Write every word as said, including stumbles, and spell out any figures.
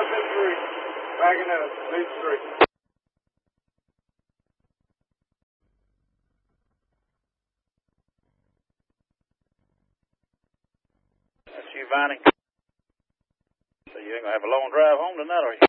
up in three. Backing up, lead three. That's you, Viney. So you ain't gonna have a long drive home tonight, are you?